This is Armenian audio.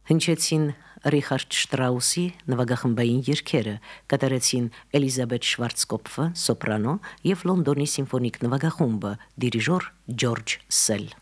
Հնչեցին Ռիխարդ Շտրաուսի նվագախմբային երգերը, կատարեցին Էլիզաբեթ Շվարցկոպֆը, սոպրանո, եւ Լոնդոնի սիմֆոնիկ նվագախումբը, դիրիժոր Ջորջ Սել։